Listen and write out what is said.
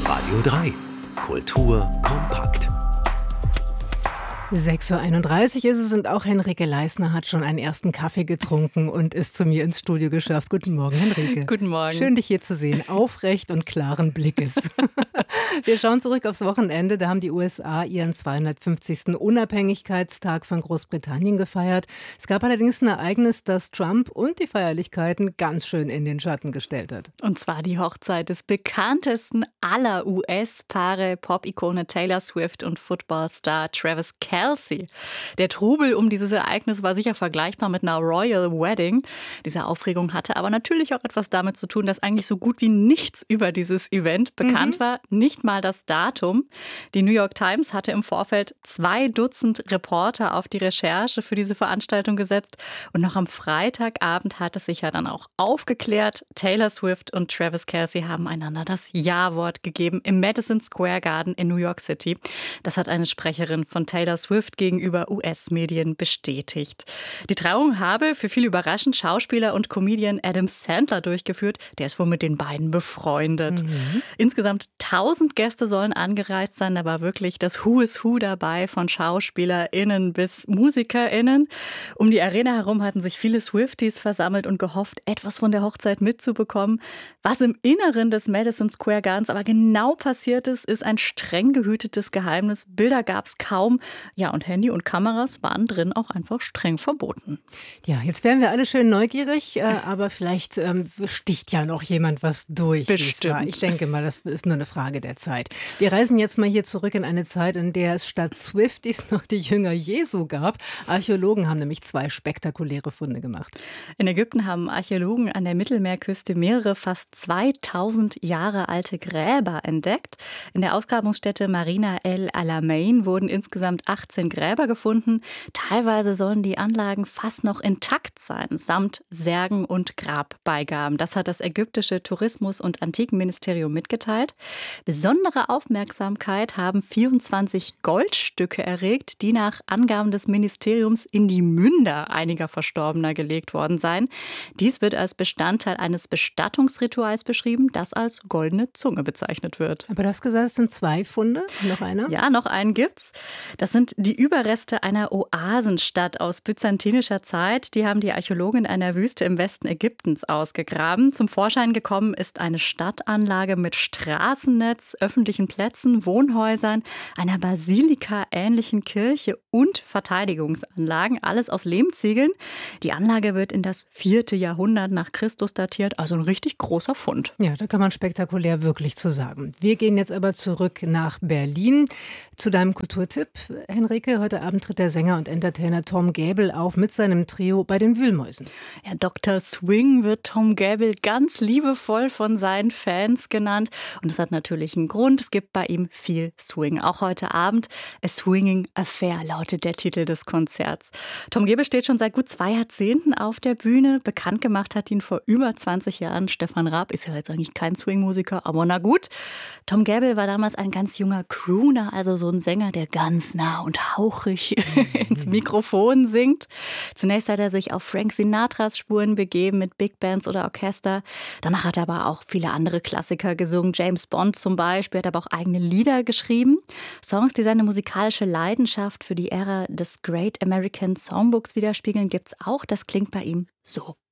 Radio 3. Kultur kompakt. 6:31 Uhr ist es und auch Henrike Leisner hat schon einen ersten Kaffee getrunken und ist zu mir ins Studio geschafft. Guten Morgen, Henrike. Guten Morgen. Schön, dich hier zu sehen. Aufrecht und klaren Blickes. Wir schauen zurück aufs Wochenende. Da haben die USA ihren 250. Unabhängigkeitstag von Großbritannien gefeiert. Es gab allerdings ein Ereignis, das Trump und die Feierlichkeiten ganz schön in den Schatten gestellt hat. Und zwar die Hochzeit des bekanntesten aller US-Paare, Pop-Ikone Taylor Swift und Footballstar Travis Kelce. Der Trubel um dieses Ereignis war sicher vergleichbar mit einer Royal Wedding. Diese Aufregung hatte aber natürlich auch etwas damit zu tun, dass eigentlich so gut wie nichts über dieses Event bekannt war, nicht mal das Datum. Die New York Times hatte im Vorfeld 2 Dutzend Reporter auf die Recherche für diese Veranstaltung gesetzt und noch am Freitagabend hat es sich ja dann auch aufgeklärt. Taylor Swift und Travis Kelce haben einander das Ja-Wort gegeben im Madison Square Garden in New York City. Das hat eine Sprecherin von Taylor Swift gegenüber US-Medien bestätigt. Die Trauung habe für viele überraschend Schauspieler und Comedian Adam Sandler durchgeführt. Der ist wohl mit den beiden befreundet. Insgesamt 1000 Gäste sollen angereist sein. Da war wirklich das Who is Who dabei, von SchauspielerInnen bis MusikerInnen. Um die Arena herum hatten sich viele Swifties versammelt und gehofft, etwas von der Hochzeit mitzubekommen. Was im Inneren des Madison Square Gardens aber genau passiert ist ein streng gehütetes Geheimnis. Bilder gab es kaum. Ja, und Handy und Kameras waren drin auch einfach streng verboten. Ja, jetzt wären wir alle schön neugierig, aber vielleicht sticht ja noch jemand was durch. Bestimmt. Ich denke mal, das ist nur eine Frage der Zeit. Wir reisen jetzt mal hier zurück in eine Zeit, in der es statt Swifties noch die Jünger Jesu gab. Archäologen haben nämlich 2 spektakuläre Funde gemacht. In Ägypten haben Archäologen an der Mittelmeerküste mehrere fast 2000 Jahre alte Gräber entdeckt. In der Ausgrabungsstätte Marina El Alamein wurden insgesamt 18 Gräber gefunden. Teilweise sollen die Anlagen fast noch intakt sein, samt Särgen und Grabbeigaben. Das hat das ägyptische Tourismus- und Antikenministerium mitgeteilt. Besondere Aufmerksamkeit haben 24 Goldstücke erregt, die nach Angaben des Ministeriums in die Münder einiger Verstorbener gelegt worden seien. Dies wird als Bestandteil eines Bestattungsrituals beschrieben, das als goldene Zunge bezeichnet wird. Aber du hast gesagt, es sind 2 Funde. Noch einer? Ja, noch einen gibt's. Das sind die Überreste einer Oasenstadt aus byzantinischer Zeit. Die haben die Archäologen in einer Wüste im Westen Ägyptens ausgegraben. Zum Vorschein gekommen ist eine Stadtanlage mit Straßennetz, öffentlichen Plätzen, Wohnhäusern, einer Basilika-ähnlichen Kirche und Verteidigungsanlagen. Alles aus Lehmziegeln. Die Anlage wird in das 4. Jahrhundert nach Christus datiert. Also ein richtig großer Fund. Ja, da kann man spektakulär wirklich zu sagen. Wir gehen jetzt aber zurück nach Berlin zu deinem Kulturtipp. Henrike, heute Abend tritt der Sänger und Entertainer Tom Gäbel auf mit seinem Trio bei den Wühlmäusen. Ja, Dr. Swing wird Tom Gäbel ganz liebevoll von seinen Fans genannt. Und das hat natürlich einen Grund. Es gibt bei ihm viel Swing. Auch heute Abend A Swinging Affair lautet der Titel des Konzerts. Tom Gäbel steht schon seit gut 2 Jahrzehnten auf der Bühne. Bekannt gemacht hat ihn vor über 20 Jahren Stefan Raab. Ist ja jetzt eigentlich kein Swing-Musiker, aber na gut. Tom Gäbel war damals ein ganz junger Crooner, also so ein Sänger, der ganz nah und hauchig ins Mikrofon singt. Zunächst hat er sich auf Frank Sinatras Spuren begeben mit Big Bands oder Orchester. Danach hat er aber auch viele andere Klassiker gesungen. James Bond zum Beispiel, hat aber auch eigene Lieder geschrieben. Songs, die seine musikalische Leidenschaft für die Ära des Great American Songbooks widerspiegeln, gibt's auch. Das klingt bei ihm so.